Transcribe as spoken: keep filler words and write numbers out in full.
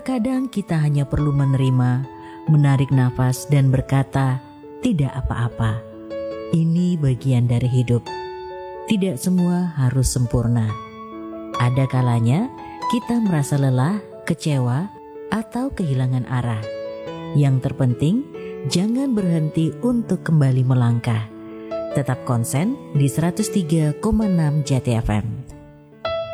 Terkadang kita hanya perlu menerima, menarik nafas dan berkata, tidak apa-apa. Ini bagian dari hidup. Tidak semua harus sempurna. Ada kalanya kita merasa lelah, kecewa, atau kehilangan arah. Yang terpenting, jangan berhenti untuk kembali melangkah. Tetap konsen di seratus tiga koma enam Jati F M.